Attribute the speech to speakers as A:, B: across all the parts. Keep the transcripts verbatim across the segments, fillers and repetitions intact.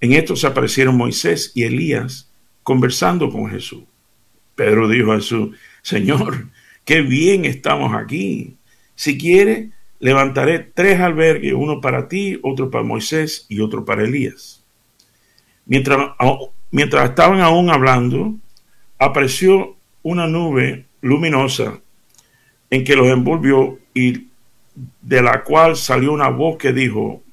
A: En esto se aparecieron Moisés y Elías conversando con Jesús. Pedro dijo a Jesús: Señor, qué bien estamos aquí. Si quiere, levantaré tres albergues, uno para ti, otro para Moisés y otro para Elías. Mientras, mientras estaban aún hablando, apareció una nube luminosa en que los envolvió y de la cual salió una voz que dijo: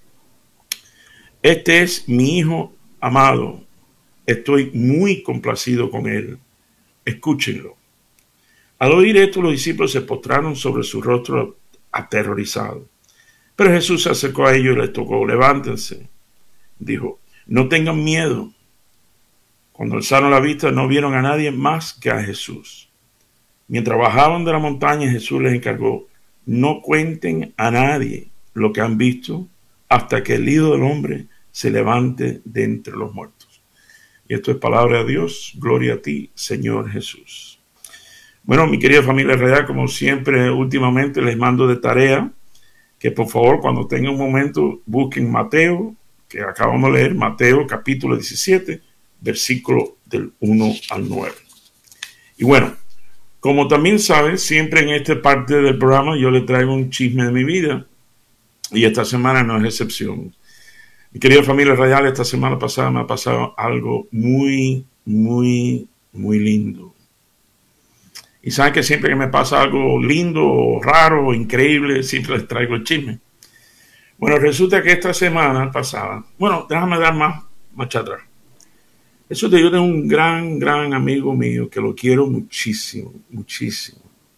A: Este es mi Hijo amado, estoy muy complacido con él, escúchenlo. Al oír esto, los discípulos se postraron sobre su rostro aterrorizados. Pero Jesús se acercó a ellos y les tocó. Levántense, dijo, no tengan miedo. Cuando alzaron la vista no vieron a nadie más que a Jesús. Mientras bajaban de la montaña, Jesús les encargó: no cuenten a nadie lo que han visto hasta que el Hijo del Hombre se levante de entre los muertos. Y esto es palabra de Dios. Gloria a ti, Señor Jesús. Bueno, mi querida familia real, como siempre, últimamente les mando de tarea que por favor, cuando tengan un momento, busquen Mateo, que acabamos de leer, Mateo capítulo diecisiete, versículo del uno al nueve. Y bueno, como también saben, siempre en esta parte del programa yo les traigo un chisme de mi vida, y esta semana no es excepción. Mi querida familia radial, esta semana pasada me ha pasado algo muy, muy, muy lindo. Y saben que siempre que me pasa algo lindo, raro, increíble, siempre les traigo el chisme. Bueno, resulta que esta semana pasada, bueno, déjame dar más, más atrás. Resulta que yo tengo un gran, gran amigo mío que lo quiero muchísimo, muchísimo.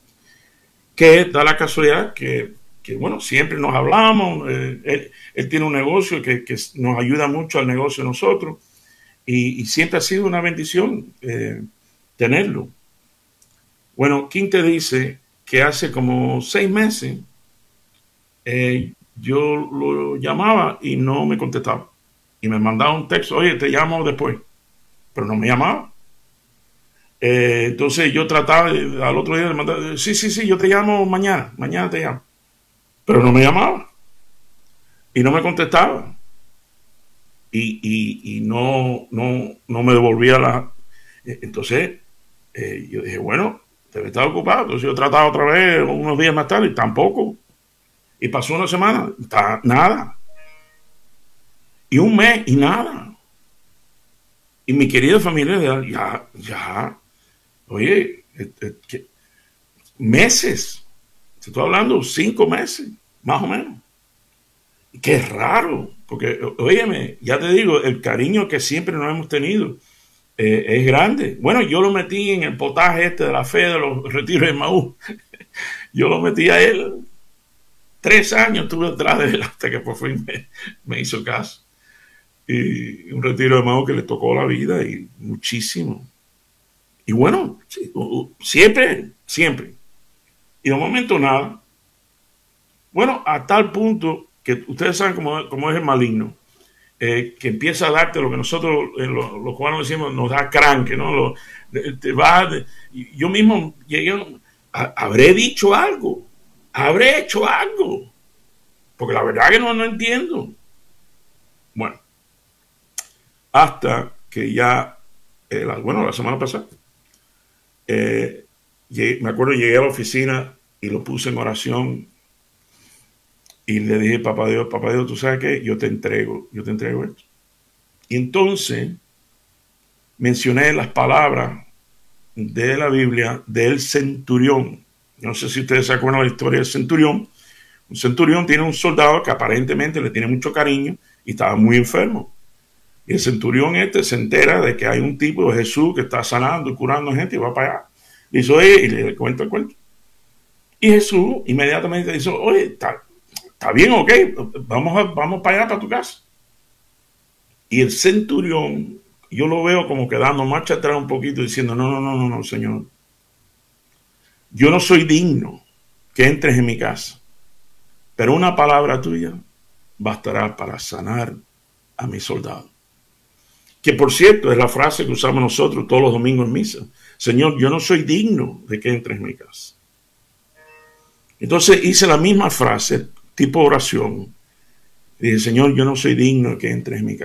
A: Que da la casualidad que, que bueno, siempre nos hablamos. Eh, él, él tiene un negocio que, que nos ayuda mucho al negocio de nosotros. Y, y siempre ha sido una bendición eh, tenerlo. Bueno, ¿quién te dice que hace como seis meses eh, yo lo llamaba y no me contestaba? Y me mandaba un texto: oye, te llamo después. Pero no me llamaba. Eh, entonces yo trataba, al otro día de mandar, sí, sí, sí, yo te llamo mañana, mañana te llamo. Pero no me llamaba. Y no me contestaba. Y, y, y no, no, no me devolvía la... Entonces eh, yo dije, bueno, debe estar ocupado. Entonces yo trataba otra vez unos días más tarde y tampoco. Y pasó una semana, está, nada. Y un mes y nada. Y mi querida familia, ya, ya, oye, ¿qué? Meses. Te estoy hablando cinco meses, más o menos. Qué raro, porque, óyeme, ya te digo, el cariño que siempre nos hemos tenido eh, es grande. Bueno, yo lo metí en el potaje este de la fe de los retiros de Maús. Yo lo metí a él. Tres años estuve detrás de él hasta que por fin me, me hizo caso. Y un retiro de Maús que le tocó la vida y muchísimo. Y bueno, siempre, siempre. Y de momento nada. Bueno, a tal punto que ustedes saben cómo, cómo es el maligno, eh, que empieza a darte lo que nosotros, eh, los, los cubanos decimos, nos da cranque, ¿no? Lo, te va, de, yo mismo llegué, a, habré dicho algo, habré hecho algo, porque la verdad que no, no entiendo. Bueno, hasta que ya, eh, la, bueno, la semana pasada, eh, llegué, me acuerdo, llegué a la oficina y lo puse en oración y le dije: papá Dios, papá Dios, tú sabes que yo te entrego, yo te entrego esto. Y entonces mencioné las palabras de la Biblia del centurión. No sé si ustedes se acuerdan de la historia del centurión. Un centurión tiene un soldado que aparentemente le tiene mucho cariño y estaba muy enfermo. Y el centurión este se entera de que hay un tipo de Jesús que está sanando y curando gente y va para allá. Le dice, oye, y le cuenta el cuento. Y Jesús inmediatamente dice, oye, está, está bien, ok, vamos, a, vamos para allá, para tu casa. Y el centurión, yo lo veo como que dando marcha atrás un poquito, diciendo, no, no, no, no, no, Señor. Yo no soy digno que entres en mi casa, pero una palabra tuya bastará para sanar a mi soldado. Que por cierto es la frase que usamos nosotros todos los domingos en misa. Señor, yo no soy digno de que entres en mi casa. Entonces hice la misma frase, tipo oración. Dije, Señor, yo no soy digno de que entres en mi casa.